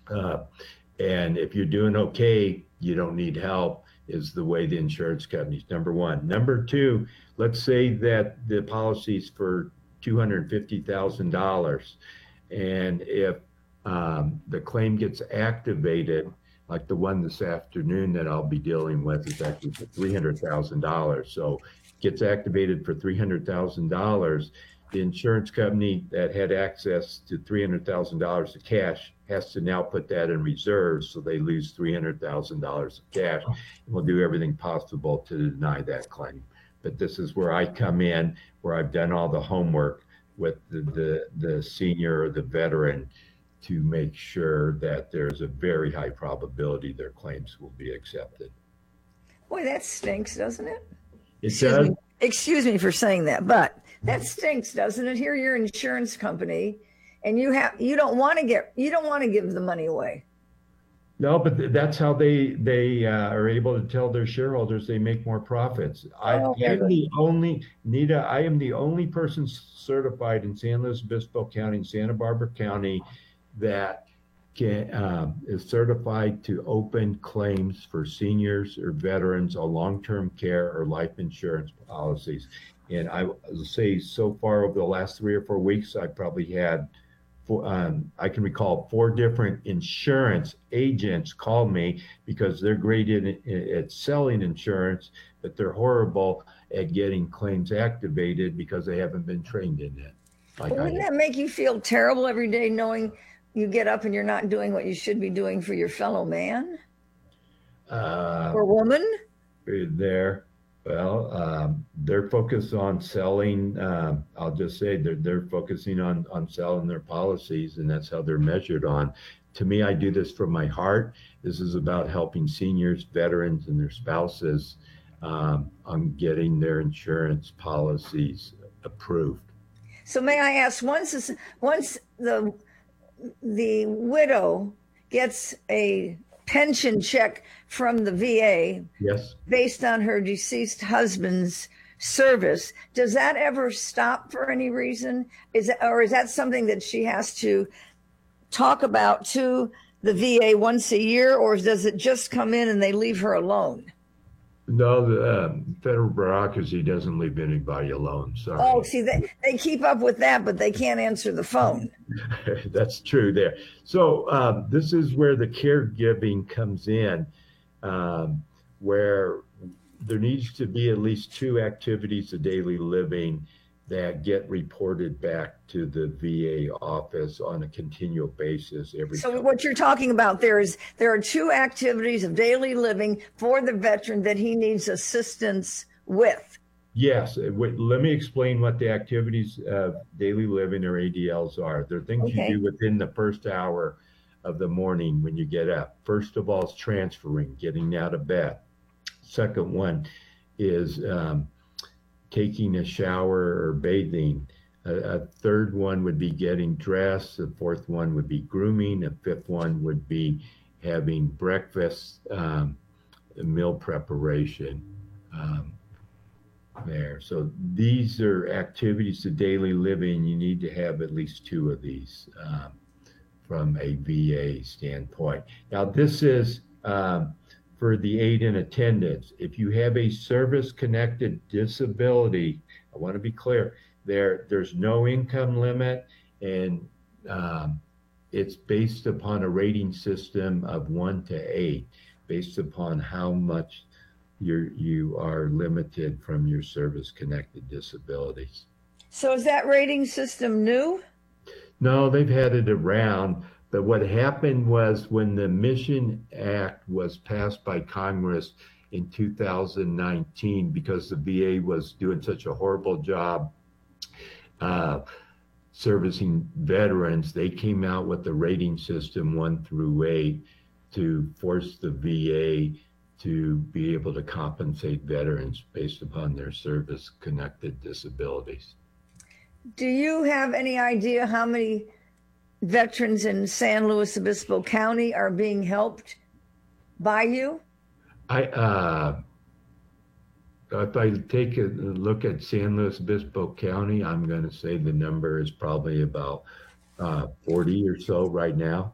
Uh, and if you're doing okay, you don't need help, is the way the insurance companies, number one. Number two, let's say that the policy's for $250,000. And if the claim gets activated, like the one this afternoon that I'll be dealing with is actually for $300,000. So gets activated for $300,000. The insurance company that had access to $300,000 of cash has to now put that in reserves, so they lose $300,000 of cash. And we'll do everything possible to deny that claim. But this is where I come in, where I've done all the homework with the senior or the veteran to make sure that there's a very high probability their claims will be accepted. Boy, that stinks, doesn't it? It does. Excuse me for saying that, but that stinks, doesn't it? Here, your insurance company, and you don't want to give the money away. No, but that's how they are able to tell their shareholders they make more profits. I am the only, Nita, I am the only person certified in San Luis Obispo County and Santa Barbara County that is certified to open claims for seniors or veterans on long-term care or life insurance policies. And I will say so far over the last 3 or 4 weeks, I probably had I can recall 4 different insurance agents call me because they're great at selling insurance, but they're horrible at getting claims activated because they haven't been trained in it. Wouldn't that make you feel terrible every day knowing you get up and you're not doing what you should be doing for your fellow man or woman? There. Well, they're focused on selling. I'll just say they're focusing on selling their policies, and that's how they're measured on. To me, I do this from my heart. This is about helping seniors, veterans, and their spouses on getting their insurance policies approved. So, may I ask, once the widow gets a pension check from the VA, yes, based on her deceased husband's service, does that ever stop for any reason? Is that something that she has to talk about to the VA once a year, or does it just come in and they leave her alone? No, the federal bureaucracy doesn't leave anybody alone. Sorry. Oh, see, they keep up with that, but they can't answer the phone. That's true there. So this is where the caregiving comes in, where there needs to be at least 2 activities of daily living that get reported back to the VA office on a continual basis every So what you're talking about there are 2 activities of daily living for the veteran that he needs assistance with. Yes. Let me explain what the activities of daily living or ADLs are. They're things you do within the first hour of the morning when you get up. First of all is transferring, getting out of bed. Second one is taking a shower or bathing. A third one would be getting dressed. The fourth one would be grooming. A fifth one would be having breakfast, meal preparation there. So these are activities of daily living. You need to have at least 2 of these from a VA standpoint. Now, this is for the aid in attendance. If you have a service-connected disability, I want to be clear, there's no income limit, and it's based upon a rating system of 1 to 8, based upon how much you are limited from your service-connected disabilities. So is that rating system new? No, they've had it around. But what happened was when the Mission Act was passed by Congress in 2019, because the VA was doing such a horrible job servicing veterans, they came out with the rating system 1 through 8 to force the VA to be able to compensate veterans based upon their service-connected disabilities. Do you have any idea how many veterans in San Luis Obispo County are being helped by you? If I take a look at San Luis Obispo County, I'm going to say the number is probably about 40 or so right now.